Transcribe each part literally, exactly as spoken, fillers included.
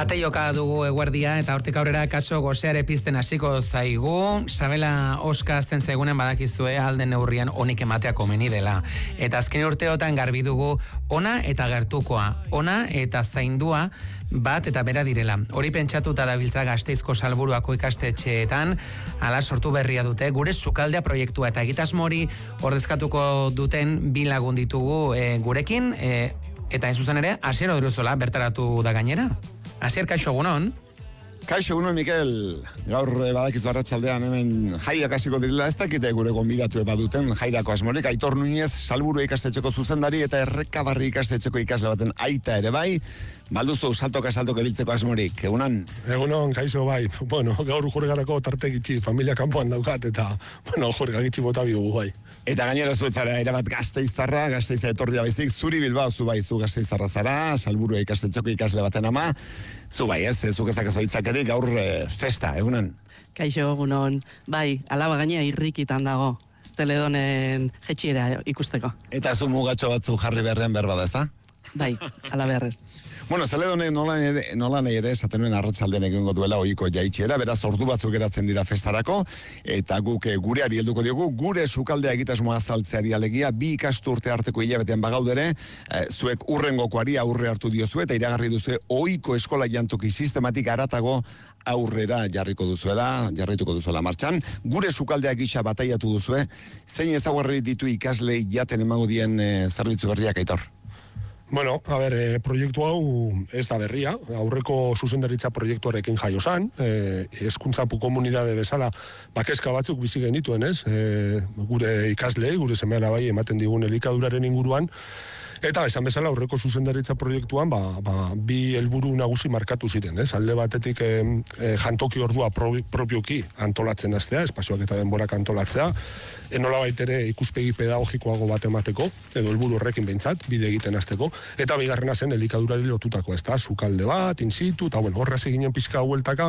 Ate joka dugu eguerdia eta hortik aurrera kaso gozeare pizten hasiko zaigu. Sabela oska azten zaigunen badakizue alden neurrian onik ematea komeni dela. Eta azken urteotan garbi dugu ona eta gertukoa, ona eta zaindua bat eta bera direla. Hori pentsatuta dabiltza Gasteizko Salburuako ikastetxeetan, ala sortu berria dute gure sukaldea proiektua eta egitasmori ordezkatuko duten bi lagun ditugu e, gurekin, e, eta ez zuzen ere, Asier Odriozola bertaratu da gainera. Asier, kaixo egunon? Kaixo egunon, Mikel. Gaur badakizu arratsaldean hemen jaiak hasiko direla, ez dakite gure gonbidatu baduten jairako asmorik. Aitor Nuñez, Salburu ikastetxeko zuzendari eta Errekabarri ikastetxeko ikasle baten aita ere bai. Balduzu, saltoka saltoka biltzeko asmorik, egunan? Egunon, kaixo bai. Bueno, gaur jurgarako tarte gitxi, familia kanpoan daukat, eta, bueno, jurga gitxi bota bigu bai. Eta gainera zuetzara, erabat Gasteiztarra, Gasteiza etorria baizik, zuri Bilbao zu bai, zu Gasteiztarra zara, Salburu ikastetxeko ikasle baten ama, zu bai ez, zuk ezak ezoitzakeri gaur e, festa, egunan? Kaixo, egunon, bai, alaba gainea irrikitan dago, Zeledonen jetxiera ikusteko. Eta zu mugatxo batzu jarri beharrean berbada, ez da? Bai, ala beharrez. Bueno, Zeledonek nola ere, nola ere esaten nuen arratsaldean egingo duela ohiko jaitxiera, beraz ordu batzuk geratzen dira festarako, eta guk gureari helduko diogu, gure sukaldea egitasmoa azaltzeari alegia, bi ikasturte arteko hilabetean bagaudere, e, zuek urrengokoari aurre hartu diozue, eta iragarri duzue ohiko eskola jantoki sistematik aratago aurrera jarriko duzuela, jarraituko duzuela martxan. Gure sukaldea gisa bataiatu duzue, zein ezaugarri ditu ikasle jaten emango dien e, zerbitzu berriak, Aitor? Bueno, a ber, e, proiektu hau ez da berria, aurreko zuzendaritza proiektuarekin jaio zan, e, hezkuntza komunitate bezala bakezka batzuk bizi genituen, ez? E, gure ikaslei, gure semea bai ematen digun elikaduraren inguruan, eta esan bezala aurreko zuzendaritza proiektuan ba, ba, bi helburu nagusi markatu ziren, ez? Alde batetik e, e, jantoki ordua pro, propioki antolatzen hastea, espazioak eta denborak antolatzea, e, nolabait ere ikuspegi pedagogikoago bat emateko, edo helburu horrekin behintzat, bide egiten hasteko, eta bigarrena zen elikadurari lotutako, ez da, sukalde bat, in situ, eta bueno, horraz eginen pizka hueltaka,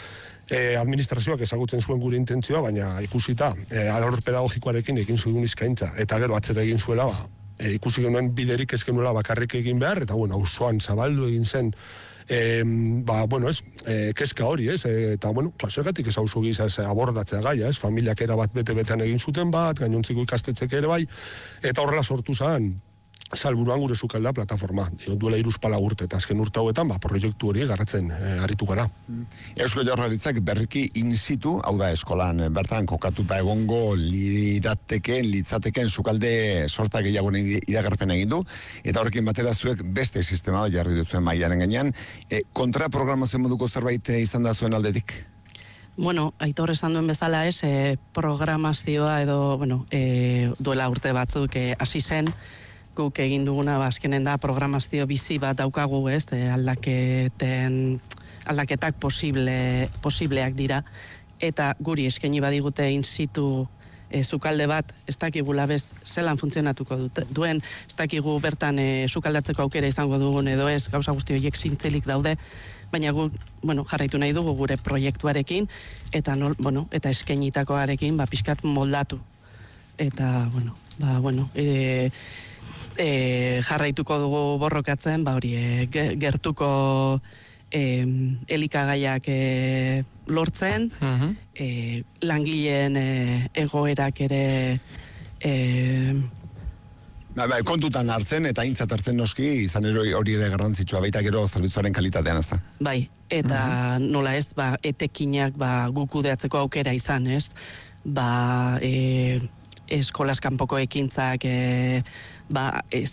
E, administrazioak ezagutzen zuen gure intentzioa, baina ikusita, e, alor pedagogikoarekin egin zuen eskaintza, eta gero atzera egin zuela, ba, e, ikusi genuen biderik ez genuela bakarrik egin behar, eta bueno, auzoan zabaldu egin zen, e, ba, bueno, ez, e, kezka hori, ez, e, eta bueno, zergatik ez auzo giza ez abordatzea gaia, ez, familiak erabat bete-betean egin zuten bat, gainontziko ikastetxek ere bai, eta horrela sortu zen, Salburuan gure sukaldea plataforma. Duela hiruzpala urte, eta azken urte hauetan, ba, proiektu hori garatzen e, aritu gara. Eusko Jaurlaritzak berriki in situ, hau da eskolan, bertan kokatuta egongo lirateken, litzateken sukalde sorta gehiagoen iragarpen egin du, eta horrekin batera zuek beste sistema jarri duzuen mailaren gainean. E, kontraprogramazio moduko zerbait izan da zuen aldetik? Bueno, Aitor esan duen bezala ez, e, programazioa edo, bueno, e, duela urte batzuk hasi e, zen, guk egin duguna bazkenen da programazio bizi bat daukagu, ez, e, aldaketen, aldaketak posible, posibleak dira, eta guri eskaini badigute in situ e, sukalde bat, ez dakigula bez zelan funtzionatuko dute, duen, ez dakigu bertan e, sukaldatzeko aukera izango dugun edo ez, gauza guzti horiek zintzelik daude, baina gu, bueno, jarraitu nahi dugu gure proiektuarekin, eta, nol, bueno, eta eskainitakoarekin, ba, pixkat moldatu. Eta, bueno, ba, bueno, e, E, jarraituko dugu borrokatzen, ba hori, e, gertuko e, elikagaiak e, lortzen, uh-huh. e, langileen e, egoerak ere e, ba, ba, kontutan hartzen eta aintzat hartzen noski, izan ero hori ere garrantzitsua baita gero zerbitzuaren kalitatean, ez da? Bai, eta uh-huh. nola ez, ba, etekinak ba, guk kudeatzeko aukera izan, ez? Ba, e, eskolas kanpoko ekintzak e, ba, ez